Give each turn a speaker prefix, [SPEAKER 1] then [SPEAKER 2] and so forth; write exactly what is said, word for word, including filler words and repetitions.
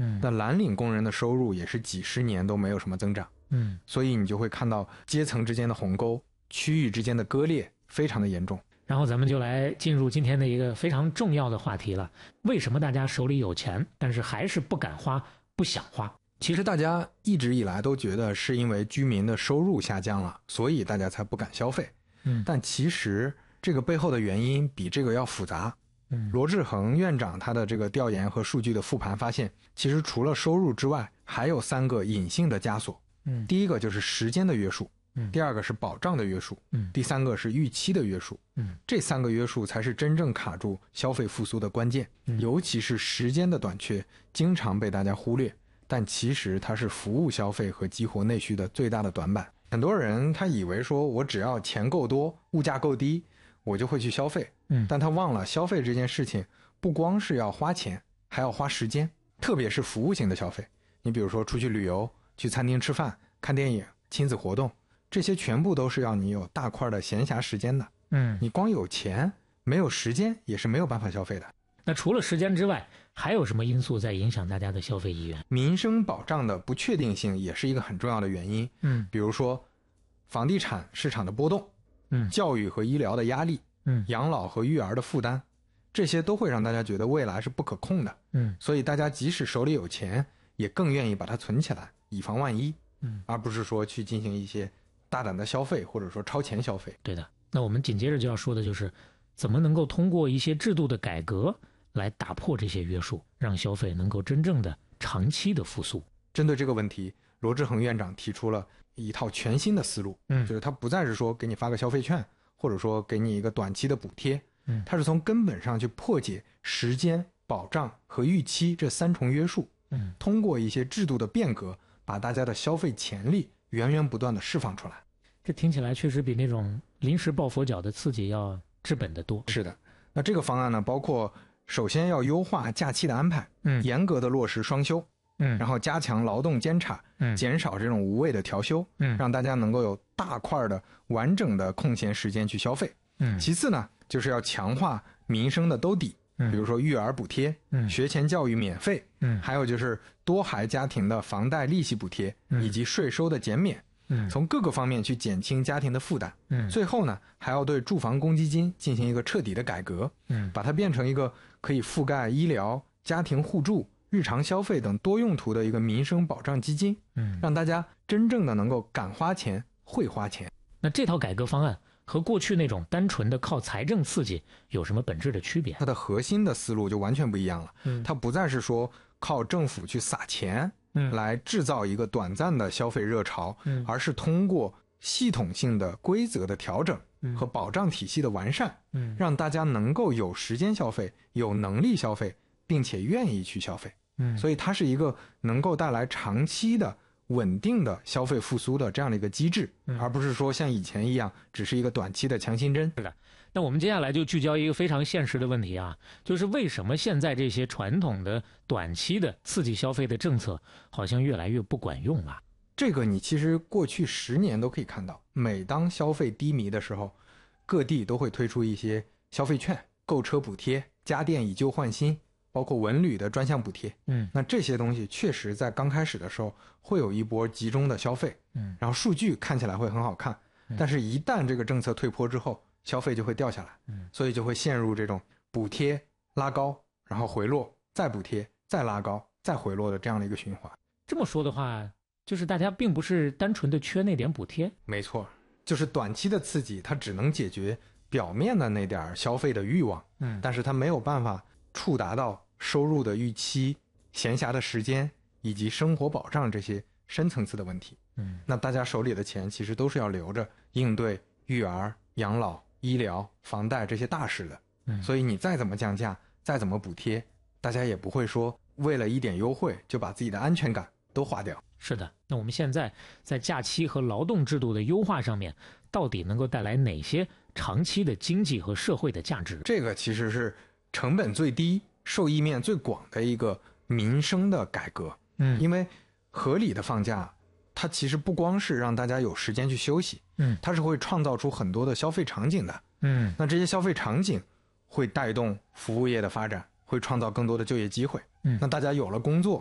[SPEAKER 1] 嗯，
[SPEAKER 2] 但蓝领工人的收入也是几十年都没有什么增长。
[SPEAKER 1] 嗯，
[SPEAKER 2] 所以你就会看到阶层之间的鸿沟，区域之间的割裂非常的严重。
[SPEAKER 1] 然后咱们就来进入今天的一个非常重要的话题了，为什么大家手里有钱，但是还是不敢花，不想花？
[SPEAKER 2] 其实大家一直以来都觉得是因为居民的收入下降了，所以大家才不敢消费。
[SPEAKER 1] 嗯，
[SPEAKER 2] 但其实这个背后的原因比这个要复杂。
[SPEAKER 1] 嗯，
[SPEAKER 2] 罗志恒院长他的这个调研和数据的复盘发现，其实除了收入之外，还有三个隐性的枷锁。
[SPEAKER 1] 嗯，
[SPEAKER 2] 第一个就是时间的约束，
[SPEAKER 1] 嗯，
[SPEAKER 2] 第二个是保障的约束，
[SPEAKER 1] 嗯，
[SPEAKER 2] 第三个是预期的约束，
[SPEAKER 1] 嗯，
[SPEAKER 2] 这三个约束才是真正卡住消费复苏的关键。
[SPEAKER 1] 嗯，
[SPEAKER 2] 尤其是时间的短缺，经常被大家忽略，但其实它是服务消费和激活内需的最大的短板。很多人他以为说我只要钱够多，物价够低，我就会去消费，
[SPEAKER 1] 嗯，
[SPEAKER 2] 但他忘了消费这件事情不光是要花钱，还要花时间，特别是服务型的消费。你比如说出去旅游，去餐厅吃饭、看电影、亲子活动，这些全部都是要你有大块的闲暇时间的。
[SPEAKER 1] 嗯，
[SPEAKER 2] 你光有钱没有时间也是没有办法消费的。
[SPEAKER 1] 那除了时间之外，还有什么因素在影响大家的消费意愿？
[SPEAKER 2] 民生保障的不确定性也是一个很重要的原因。
[SPEAKER 1] 嗯，
[SPEAKER 2] 比如说房地产市场的波动，
[SPEAKER 1] 嗯，
[SPEAKER 2] 教育和医疗的压力，
[SPEAKER 1] 嗯，
[SPEAKER 2] 养老和育儿的负担，这些都会让大家觉得未来是不可控的。
[SPEAKER 1] 嗯，
[SPEAKER 2] 所以大家即使手里有钱，也更愿意把它存起来，以防万一。
[SPEAKER 1] 嗯，
[SPEAKER 2] 而不是说去进行一些大胆的消费，或者说超前消费。
[SPEAKER 1] 对的。那我们紧接着就要说的就是怎么能够通过一些制度的改革来打破这些约束，让消费能够真正的长期的复苏。
[SPEAKER 2] 针对这个问题，罗志恒院长提出了一套全新的思路。
[SPEAKER 1] 嗯，
[SPEAKER 2] 就是他不再是说给你发个消费券，或者说给你一个短期的补贴。
[SPEAKER 1] 嗯，
[SPEAKER 2] 他是从根本上去破解时间、保障和预期这三重约束。
[SPEAKER 1] 嗯，
[SPEAKER 2] 通过一些制度的变革，把大家的消费潜力源源不断的释放出来。
[SPEAKER 1] 这听起来确实比那种临时抱佛脚的刺激要治本的多。
[SPEAKER 2] 是的。那这个方案呢，包括首先要优化假期的安排，
[SPEAKER 1] 嗯，
[SPEAKER 2] 严格的落实双休，
[SPEAKER 1] 嗯，
[SPEAKER 2] 然后加强劳动监察，
[SPEAKER 1] 嗯，
[SPEAKER 2] 减少这种无谓的调休，
[SPEAKER 1] 嗯，
[SPEAKER 2] 让大家能够有大块的完整的空闲时间去消费。
[SPEAKER 1] 嗯，
[SPEAKER 2] 其次呢，就是要强化民生的兜底，
[SPEAKER 1] 嗯，
[SPEAKER 2] 比如说育儿补贴，
[SPEAKER 1] 嗯，
[SPEAKER 2] 学前教育免费，
[SPEAKER 1] 嗯，
[SPEAKER 2] 还有就是多孩家庭的房贷利息补贴，
[SPEAKER 1] 嗯，
[SPEAKER 2] 以及税收的减免。
[SPEAKER 1] 嗯，
[SPEAKER 2] 从各个方面去减轻家庭的负担。
[SPEAKER 1] 嗯，
[SPEAKER 2] 最后呢，还要对住房公积金进行一个彻底的改革。
[SPEAKER 1] 嗯，
[SPEAKER 2] 把它变成一个可以覆盖医疗、家庭互助、日常消费等多用途的一个民生保障基金。
[SPEAKER 1] 嗯，
[SPEAKER 2] 让大家真正的能够敢花钱、会花钱。
[SPEAKER 1] 那这套改革方案和过去那种单纯的靠财政刺激有什么本质的区别？
[SPEAKER 2] 它的核心的思路就完全不一样了。
[SPEAKER 1] 嗯，
[SPEAKER 2] 它不再是说靠政府去撒钱，
[SPEAKER 1] 嗯，
[SPEAKER 2] 来制造一个短暂的消费热潮，
[SPEAKER 1] 嗯，
[SPEAKER 2] 而是通过系统性的规则的调整和保障体系的完善，
[SPEAKER 1] 嗯，
[SPEAKER 2] 让大家能够有时间消费、有能力消费，并且愿意去消费。
[SPEAKER 1] 嗯，
[SPEAKER 2] 所以它是一个能够带来长期的稳定的消费复苏的这样的一个机制，
[SPEAKER 1] 嗯，
[SPEAKER 2] 而不是说像以前一样只是一个短期的强心针。
[SPEAKER 1] 是的。那我们接下来就聚焦一个非常现实的问题啊，就是为什么现在这些传统的短期的刺激消费的政策好像越来越不管用了？
[SPEAKER 2] 这个你其实过去十年都可以看到，每当消费低迷的时候，各地都会推出一些消费券、购车补贴、家电以旧换新，包括文旅的专项补贴。
[SPEAKER 1] 嗯，
[SPEAKER 2] 那这些东西确实在刚开始的时候会有一波集中的消费，
[SPEAKER 1] 嗯，
[SPEAKER 2] 然后数据看起来会很好看，
[SPEAKER 1] 嗯，
[SPEAKER 2] 但是一旦这个政策退坡之后，消费就会掉下来，
[SPEAKER 1] 嗯，
[SPEAKER 2] 所以就会陷入这种补贴拉高，然后回落，再补贴，再拉高，再回落的这样的一个循环。
[SPEAKER 1] 这么说的话，就是大家并不是单纯的缺那点补贴。
[SPEAKER 2] 没错，就是短期的刺激，它只能解决表面的那点消费的欲望，
[SPEAKER 1] 嗯，
[SPEAKER 2] 但是它没有办法触达到收入的预期、闲暇的时间以及生活保障这些深层次的问题。
[SPEAKER 1] 嗯，
[SPEAKER 2] 那大家手里的钱其实都是要留着应对育儿、养老、医疗、房贷这些大事的。
[SPEAKER 1] 嗯，
[SPEAKER 2] 所以你再怎么降价，再怎么补贴，大家也不会说为了一点优惠就把自己的安全感都花掉。
[SPEAKER 1] 是的。那我们现在在假期和劳动制度的优化上面，到底能够带来哪些长期的经济和社会的价值？
[SPEAKER 2] 这个其实是成本最低、受益面最广的一个民生的改革。
[SPEAKER 1] 嗯，
[SPEAKER 2] 因为合理的放假，它其实不光是让大家有时间去休息，
[SPEAKER 1] 嗯，
[SPEAKER 2] 它是会创造出很多的消费场景的。
[SPEAKER 1] 嗯，
[SPEAKER 2] 那这些消费场景会带动服务业的发展，会创造更多的就业机会。
[SPEAKER 1] 嗯，
[SPEAKER 2] 那大家有了工作，